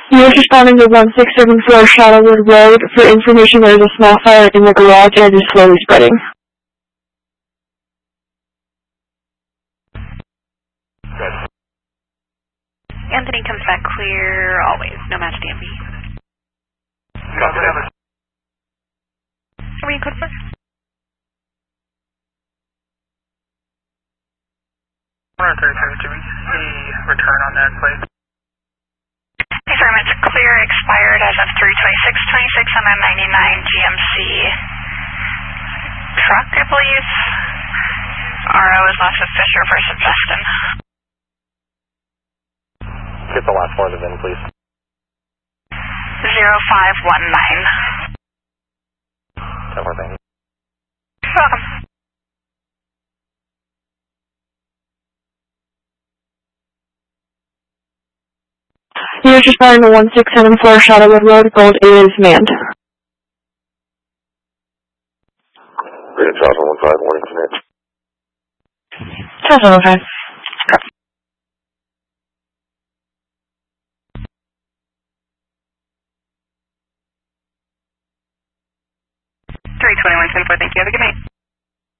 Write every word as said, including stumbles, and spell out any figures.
You are responding to one six seven four Shadowwood Road. For information, there is a small fire in the garage and it is slowly spreading. Good. Anthony comes back clear always, no match D M V. Copy that. Are we in code four? one thirty-three, do we see return on that plate? Affirmative, clear, expired as of three twenty-six twenty-six on a ninety-nine G M C truck, I believe. R O is lots of Fisher versus Justin. Get the last four of the V I N, please. zero five one nine. ten more, thank you. You're welcome. You are responding to one six seven four Shadowwood Road. Gold is manned. Great, Charles one one five, warning commit. Charles one one five. three twenty-one ten four, thank you. Have a good night.